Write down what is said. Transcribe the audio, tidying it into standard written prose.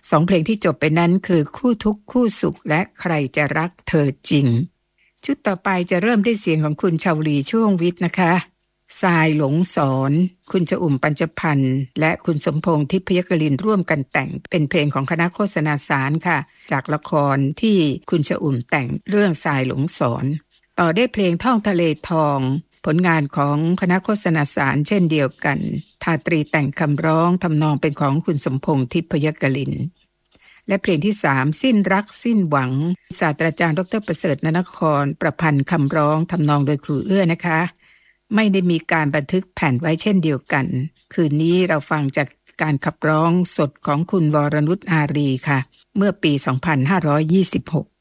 2เพลงที่จบไปนั้นคือคู่ทุกข์คู่สุขและใครจะรักเธอจริงชุดต่อไปจะเริ่มด้วยเสียงของคุณชาวลีช่วงวิทย์นะคะทรายหลงสอนคุณชอุ่มปัญจพันธ์และคุณสมพงษ์ทิพยกลินร่วมกันแต่งเป็นเพลงของคณะโฆษณาสารค่ะจากละครที่คุณชอุ่มแต่งเรื่องทรายหลงสอนต่อได้เพลงท่องทะเลทองผลงานของคณะโฆษณาสารเช่นเดียวกันทาตรีแต่งคำร้องทำนองเป็นของคุณสมพงษ์ทิพยกลินและเพลงที่3สิ้นรักสิ้นหวังศาสตราจารย์ดร.ประเสริฐนนครประพันธ์คำร้องทำนองโดยครูเอื้อนะคะไม่ได้มีการบันทึกแผ่นไว้เช่นเดียวกันคืนนี้เราฟังจากการขับร้องสดของคุณวรนุชอารีค่ะเมื่อปี 2526